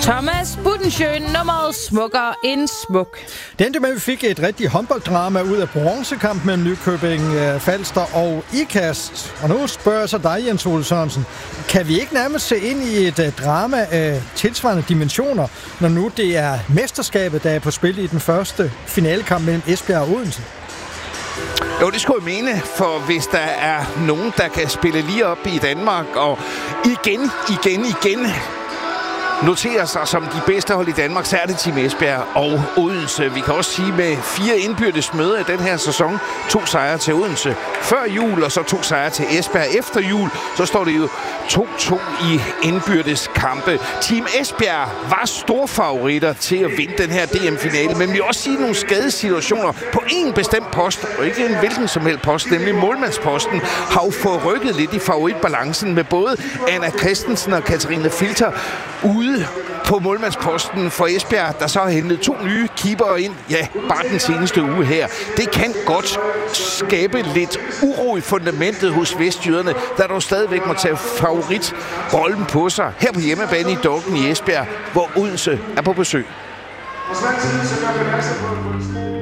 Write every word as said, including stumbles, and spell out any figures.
Thomas Budensjøen, nummeret smukkere end smuk. Det endte med, at vi fik et rigtigt håndbolddrama ud af bronzekamp mellem Nykøbing Falster og Ikast. Og nu spørger jeg så dig, Jens Ole Sørensen. Kan vi ikke nærmest se ind i et drama af tilsvarende dimensioner, når nu det er mesterskabet, der er på spil i den første finalekamp mellem Esbjerg og Odense? Jo, det skulle jeg mene, for hvis der er nogen, der kan spille lige op i Danmark og igen, igen, igen noterer sig som de bedste hold i Danmark, så er det Team Esbjerg og Odense. Vi kan også sige med fire indbyrdes møder i den her sæson. To sejre til Odense før jul, og så to sejre til Esbjerg efter jul. Så står det jo to to i indbyrdes kampe. Team Esbjerg var store favoritter til at vinde den her D M-finale, men vi vil også sige nogle skadesituationer på en bestemt post, og ikke en hvilken som helst post, nemlig målmandsposten, har jo fået rykket lidt i favoritbalancen med både Anna Christensen og Katarina Filter ude på målmandsposten for Esbjerg, der så har hentet to nye keepere ind, ja, bare den seneste uge her. Det kan godt skabe lidt uro i fundamentet hos vestjyderne, der dog stadigvæk må tage favoritrollen på sig her på hjemmebane i Dolken i Esbjerg, hvor Odense er på besøg.